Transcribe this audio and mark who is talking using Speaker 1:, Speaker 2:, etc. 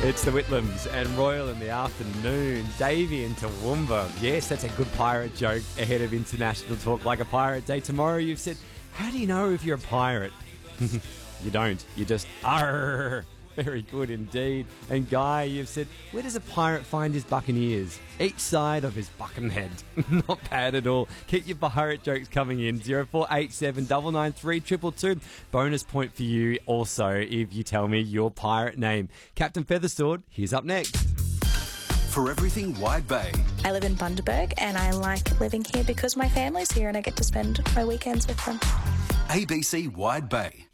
Speaker 1: It's the Whitlams and Royal in the afternoon. Davey and Toowoomba. Yes, that's a good pirate joke ahead of International Talk Like a Pirate Day. Tomorrow you've said, how do you know if you're a pirate? You don't. You just are. Very good indeed. And Guy, you've said, where does a pirate find his buccaneers? Each side of his bucking head. Not bad at all. Keep your pirate jokes coming in. 0487 993 222. Bonus point for you also if you tell me your pirate name. Captain Feathersword, here's up next.
Speaker 2: For everything Wide Bay.
Speaker 3: I live in Bundaberg and I like living here because my family's here and I get to spend my weekends with them.
Speaker 2: ABC Wide Bay.